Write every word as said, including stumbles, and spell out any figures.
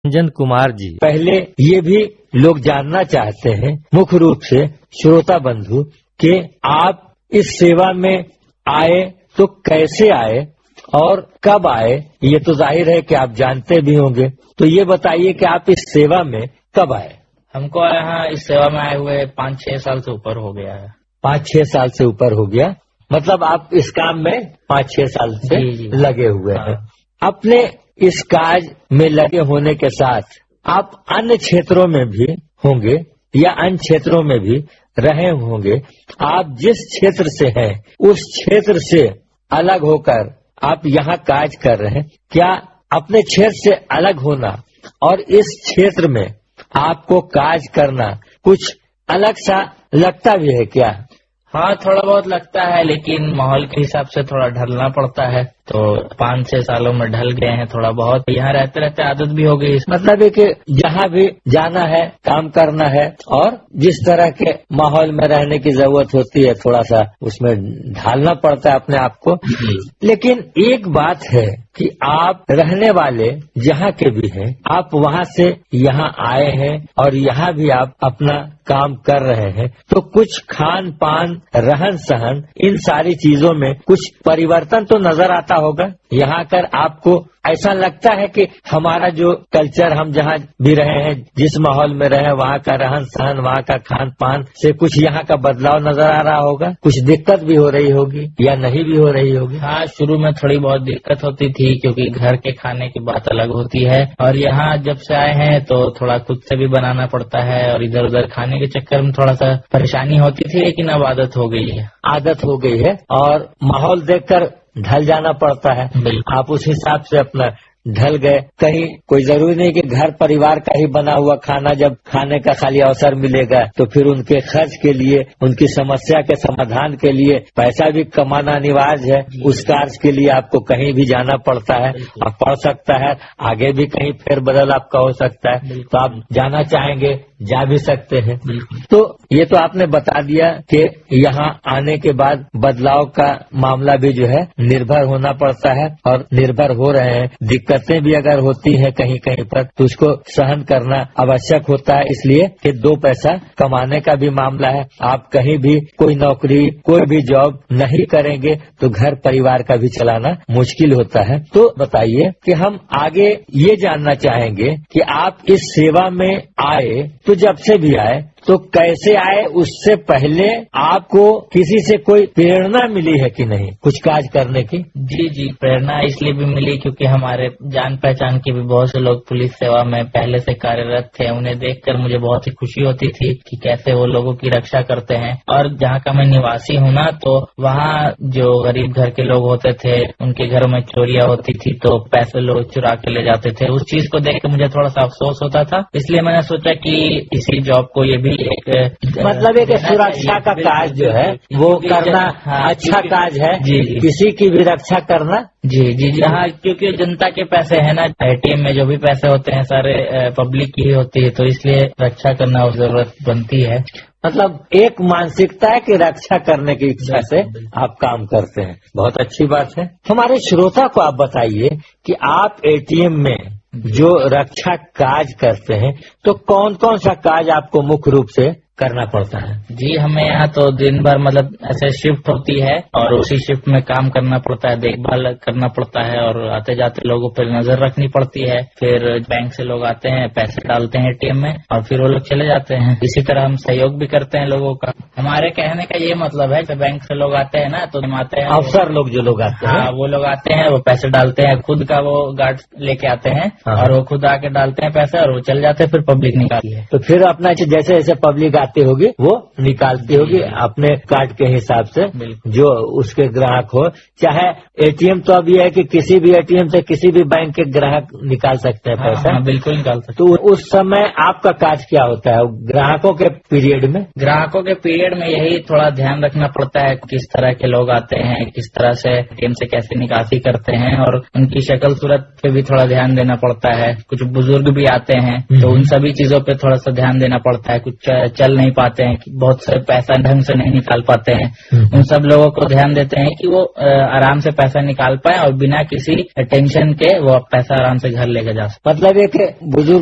रंजन कुमार जी, पहले ये भी लोग जानना चाहते हैं मुख्य रूप से श्रोता बंधु कि आप इस सेवा में आए तो कैसे आए और कब आए। ये तो जाहिर है कि आप जानते भी होंगे, तो ये बताइए कि आप इस सेवा में कब आए। हमको यहाँ इस सेवा में आए हुए पाँच छह साल से ऊपर हो गया है। पाँच छह साल से ऊपर हो गया, मतलब आप इस काम में पाँच छह साल से जी जी। लगे हुए हैं। अपने इस कार्य में लगे होने के साथ आप अन्य क्षेत्रों में भी होंगे या अन्य क्षेत्रों में भी रहे होंगे। आप जिस क्षेत्र से हैं उस क्षेत्र से अलग होकर आप यहाँ कार्य कर रहे हैं। क्या अपने क्षेत्र से अलग होना और इस क्षेत्र में आपको कार्य करना कुछ अलग सा लगता भी है क्या? हाँ, थोड़ा बहुत लगता है, लेकिन माहौल के हिसाब से थोड़ा ढलना पड़ता है। तो पाँच छह सालों में ढल गए हैं थोड़ा बहुत, यहाँ रहते रहते आदत भी हो गई। मतलब है कि जहाँ भी जाना है, काम करना है और जिस तरह के माहौल में रहने की जरूरत होती है थोड़ा सा उसमें ढालना पड़ता है अपने आप को। लेकिन एक बात है कि आप रहने वाले जहाँ के भी हैं, आप वहाँ से यहाँ आए हैं और यहाँ भी आप अपना काम कर रहे हैं, तो कुछ खान पान, रहन सहन, इन सारी चीजों में कुछ परिवर्तन तो नजर आता होगा। यहाँ कर आपको ऐसा लगता है कि हमारा जो कल्चर, हम जहाँ भी रहे हैं, जिस माहौल में रहे, वहाँ का रहन सहन, वहाँ का खान पान से कुछ यहाँ का बदलाव नजर आ रहा होगा। कुछ दिक्कत भी हो रही होगी या नहीं भी हो रही होगी? हाँ, शुरू में थोड़ी बहुत दिक्कत होती थी क्योंकि घर के खाने की बात अलग होती है, और यहाँ जब से आए हैं तो थोड़ा खुद से भी बनाना पड़ता है और इधर उधर खाने के चक्कर में थोड़ा सा परेशानी होती थी, लेकिन अब आदत हो गई है। आदत हो गई है और माहौल देखकर ढल जाना पड़ता है। आप उस हिसाब से अपना ढल गए। कहीं कोई जरूरी नहीं कि घर परिवार का ही बना हुआ खाना जब खाने का खाली अवसर मिलेगा तो फिर उनके खर्च के लिए, उनकी समस्या के समाधान के लिए पैसा भी कमाना अनिवार्य है। उस कार्य के लिए आपको कहीं भी जाना पड़ता है, आप पढ़ सकता है, आगे भी कहीं फेरबदल आपका हो सकता है, तो आप जाना चाहेंगे जा भी सकते हैं। तो ये तो आपने बता दिया कि यहाँ आने के बाद बदलाव का मामला भी जो है निर्भर होना पड़ता है और निर्भर हो रहे हैं। दिक्कतें भी अगर होती हैं कहीं कहीं पर तो उसको सहन करना आवश्यक होता है, इसलिए कि दो पैसा कमाने का भी मामला है। आप कहीं भी कोई नौकरी, कोई भी जॉब नहीं करेंगे तो घर परिवार का भी चलाना मुश्किल होता है। तो बताइए कि हम आगे ये जानना चाहेंगे कि आप इस सेवा में आए तो जब से भी आए तो कैसे आए, उससे पहले आपको किसी से कोई प्रेरणा मिली है कि नहीं कुछ कार्य करने की? जी जी, प्रेरणा इसलिए भी मिली क्योंकि हमारे जान पहचान के भी बहुत से लोग पुलिस सेवा में पहले से कार्यरत थे। उन्हें देखकर मुझे बहुत ही खुशी होती थी कि कैसे वो लोगों की रक्षा करते हैं। और जहाँ का मैं निवासी हूँ ना, तो वहाँ जो गरीब घर के लोग होते थे उनके घरों में चोरियां होती थी तो पैसे लोग चुरा के ले जाते थे। उस चीज को देख कर मुझे थोड़ा सा अफसोस होता था, इसलिए मैंने सोचा कि इसी जॉब को ये भी एक मतलब एक सुरक्षा का कार्य जो है वो करना अच्छा कार्य है। जी, किसी की भी रक्षा करना। जी जी जी हाँ, क्योंकि जनता के पैसे है ना, एटीएम में जो भी पैसे होते हैं सारे पब्लिक की ही होती है, तो इसलिए रक्षा करना जरूरत बनती है। मतलब एक मानसिकता है कि रक्षा करने की इच्छा से आप काम करते हैं, बहुत अच्छी बात है। हमारे श्रोता को आप बताइए कि आप एटीएम में जो रक्षा कार्य करते हैं तो कौन कौन सा कार्य आपको मुख्य रूप से करना पड़ता है? जी, हमें यहाँ तो दिन भर मतलब ऐसे शिफ्ट होती है और उसी शिफ्ट में काम करना पड़ता है, देखभाल करना पड़ता है और आते जाते लोगों पर नजर रखनी पड़ती है। फिर बैंक से लोग आते हैं, पैसे डालते हैं एटीएम में और फिर वो लोग चले जाते हैं। इसी तरह हम सहयोग भी करते हैं लोगों का। हमारे कहने का ये मतलब है कि बैंक से लोग आते हैं ना, तो हम आते हैं, अफसर लोग जो लोग आते हैं, हाँ, वो लोग आते हैं, वो पैसे डालते हैं, खुद का वो गार्ड लेके आते हैं और वो खुद आके डालते हैं पैसे और वो चले जाते हैं, फिर पब्लिक निकालती है। तो फिर अपना जैसे जैसे पब्लिक आती होगी वो निकालती होगी अपने कार्ड के हिसाब से जो उसके ग्राहक हो। चाहे एटीएम तो अब ये है कि किसी भी एटीएम से किसी भी बैंक के ग्राहक निकाल सकते हैं पैसा। हाँ, बिल्कुल निकाल सकते। तो उस समय आपका कार्य क्या होता है ग्राहकों के पीरियड में? ग्राहकों के पीरियड में यही थोड़ा ध्यान रखना पड़ता है किस तरह के लोग आते हैं, किस तरह से एटीएम से कैसे निकासी करते हैं और उनकी शक्ल सूरत पे भी थोड़ा ध्यान देना पड़ता है। कुछ बुजुर्ग भी आते हैं तो उन सभी चीजों पे थोड़ा सा ध्यान देना पड़ता है। कुछ चल निकाल नहीं पाते हैं, बहुत से पैसा ढंग से नहीं निकाल पाते हैं, उन सब लोगों को ध्यान देते हैं कि वो आराम से पैसा निकाल पाए और बिना किसी टेंशन के वो पैसा आराम से घर लेके जा सकते। मतलब एक बुजुर्ग